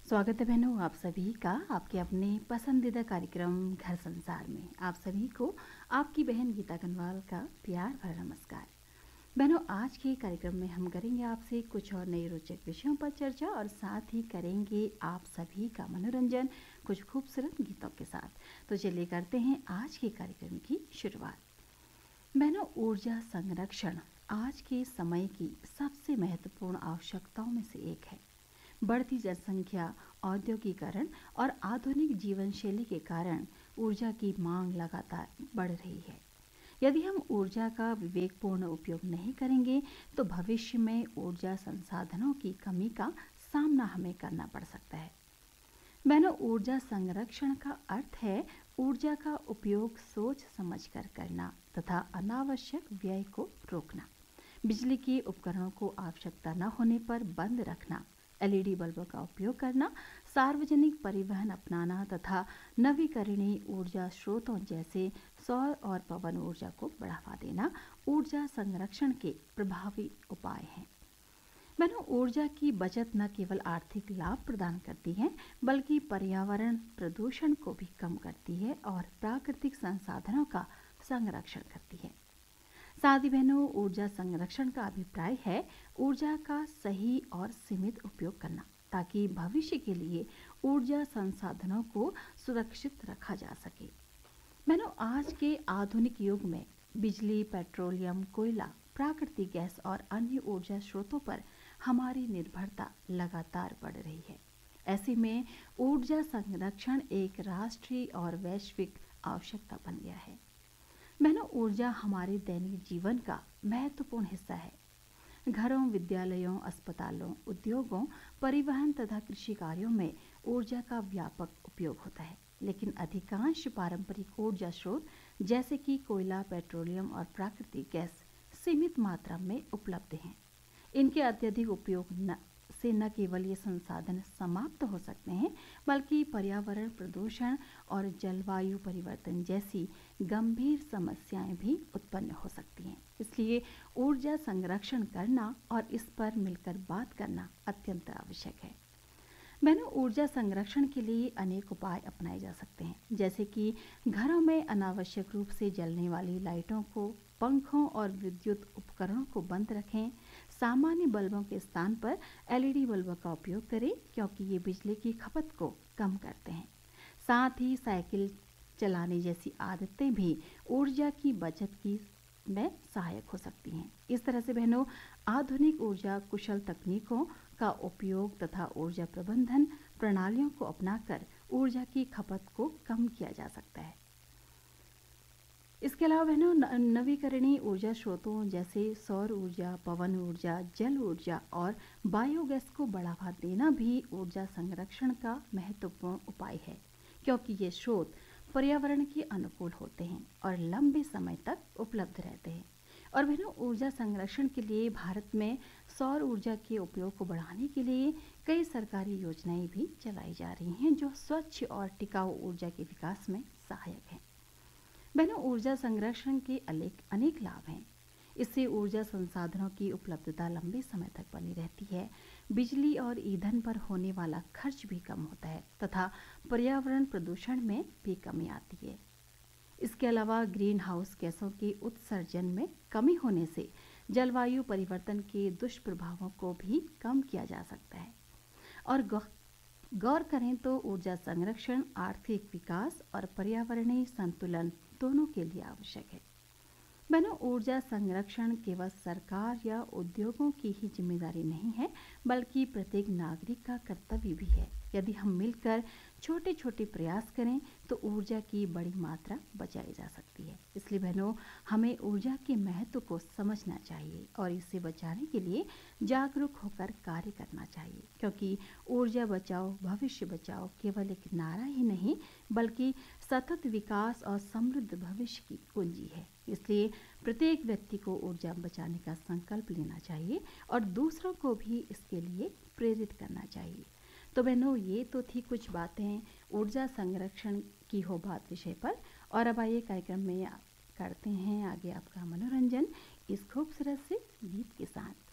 स्वागत है बहनों आप सभी का आपके अपने पसंदीदा कार्यक्रम घर संसार में। आप सभी को आपकी बहन गीता कनवाल का प्यार भरा नमस्कार। बहनों, आज के कार्यक्रम में हम करेंगे आपसे कुछ और नए रोचक विषयों पर चर्चा और साथ ही करेंगे आप सभी का मनोरंजन कुछ खूबसूरत गीतों के साथ। तो चलिए करते हैं आज के कार्यक्रम की शुरुआत। बहनों, ऊर्जा संरक्षण आज के समय की सबसे महत्वपूर्ण आवश्यकताओं में से एक है। बढ़ती जनसंख्या, औद्योगिकरण और आधुनिक जीवन शैली के कारण ऊर्जा की मांग लगातार बढ़ रही है। यदि हम ऊर्जा का विवेकपूर्ण उपयोग नहीं करेंगे तो भविष्य में ऊर्जा संसाधनों की कमी का सामना हमें करना पड़ सकता है। बहनों, ऊर्जा संरक्षण का अर्थ है ऊर्जा का उपयोग सोच समझकर करना तथा अनावश्यक व्यय को रोकना। बिजली के उपकरणों को आवश्यकता न होने पर बंद रखना, एलईडी बल्बों का उपयोग करना, सार्वजनिक परिवहन अपनाना तथा नवीकरणीय ऊर्जा स्रोतों जैसे सौर और पवन ऊर्जा को बढ़ावा देना ऊर्जा संरक्षण के प्रभावी उपाय हैं। बहनों, ऊर्जा की बचत न केवल आर्थिक लाभ प्रदान करती है बल्कि पर्यावरण प्रदूषण को भी कम करती है और प्राकृतिक संसाधनों का संरक्षण करती है। साथ ही बहनों, ऊर्जा संरक्षण का अभिप्राय है ऊर्जा का सही और सीमित उपयोग करना ताकि भविष्य के लिए ऊर्जा संसाधनों को सुरक्षित रखा जा सके। बहनों, आज के आधुनिक युग में बिजली, पेट्रोलियम, कोयला, प्राकृतिक गैस और अन्य ऊर्जा स्रोतों पर हमारी निर्भरता लगातार बढ़ रही है। ऐसे में ऊर्जा संरक्षण एक राष्ट्रीय और वैश्विक आवश्यकता बन गया है। बहनों, ऊर्जा हमारे दैनिक जीवन का महत्वपूर्ण हिस्सा है। घरों, विद्यालयों, अस्पतालों, उद्योगों, परिवहन तथा कृषि कार्यों में ऊर्जा का व्यापक उपयोग होता है, लेकिन अधिकांश पारंपरिक ऊर्जा स्रोत जैसे कि कोयला, पेट्रोलियम और प्राकृतिक गैस सीमित मात्रा में उपलब्ध हैं। इनके अत्यधिक उपयोग से न केवल ये संसाधन समाप्त हो सकते हैं बल्कि पर्यावरण प्रदूषण और जलवायु परिवर्तन जैसी गंभीर समस्याएं भी उत्पन्न हो सकती हैं। इसलिए ऊर्जा संरक्षण करना और इस पर मिलकर बात करना अत्यंत आवश्यक है। बहनों, ऊर्जा संरक्षण के लिए अनेक उपाय अपनाए जा सकते हैं, जैसे कि घरों में अनावश्यक रूप से जलने वाली लाइटों को, पंखों और विद्युत उपकरणों को बंद रखें। सामान्य बल्बों के स्थान पर एलईडी बल्बों का उपयोग करें क्योंकि ये बिजली की खपत को कम करते हैं। साथ ही साइकिल चलाने जैसी आदतें भी ऊर्जा की बचत की में सहायक हो सकती हैं। इस तरह से बहनों, आधुनिक ऊर्जा कुशल तकनीकों का उपयोग तथा ऊर्जा प्रबंधन प्रणालियों को अपनाकर ऊर्जा की खपत को कम किया जा सकता है। इसके अलावा बहनों, नवीकरणीय ऊर्जा स्रोतों जैसे सौर ऊर्जा, पवन ऊर्जा, जल ऊर्जा और बायोगैस को बढ़ावा देना भी ऊर्जा संरक्षण का महत्वपूर्ण उपाय है, क्योंकि ये स्रोत पर्यावरण के अनुकूल होते हैं और लंबे समय तक उपलब्ध रहते हैं। और बहनों, ऊर्जा संरक्षण के लिए भारत में सौर ऊर्जा के उपयोग को बढ़ाने के लिए कई सरकारी योजनाएं भी चलाई जा रही हैं जो स्वच्छ और टिकाऊ ऊर्जा के विकास में सहायक हैं। बहनों, ऊर्जा संरक्षण के अनेक लाभ हैं। इससे ऊर्जा संसाधनों की उपलब्धता लंबे समय तक बनी रहती है, बिजली और ईंधन पर होने वाला खर्च भी कम होता है तथा पर्यावरण प्रदूषण में भी कमी आती है। इसके अलावा ग्रीन हाउस गैसों के उत्सर्जन में कमी होने से जलवायु परिवर्तन के दुष्प्रभावों को भी कम किया जा सकता है। और गौर करें तो ऊर्जा संरक्षण आर्थिक विकास और पर्यावरणीय संतुलन दोनों के लिए आवश्यक है। बहनों, ऊर्जा संरक्षण केवल सरकार या उद्योगों की ही जिम्मेदारी नहीं है बल्कि प्रत्येक नागरिक का कर्तव्य भी है। यदि हम मिलकर छोटे छोटे प्रयास करें तो ऊर्जा की बड़ी मात्रा बचाई जा सकती है। इसलिए बहनों, हमें ऊर्जा के महत्व को समझना चाहिए और इसे बचाने के लिए जागरूक होकर कार्य करना चाहिए, क्योंकि ऊर्जा बचाओ भविष्य बचाओ केवल एक नारा ही नहीं बल्कि सतत विकास और समृद्ध भविष्य की कुंजी है। इसलिए प्रत्येक व्यक्ति को ऊर्जा बचाने का संकल्प लेना चाहिए और दूसरों को भी इसके लिए प्रेरित करना चाहिए। तो बहनों, ये तो थी कुछ बातें ऊर्जा संरक्षण की हो बात विषय पर। और अब आइए कार्यक्रम में करते हैं आगे आपका मनोरंजन इस खूबसूरत से गीत के साथ।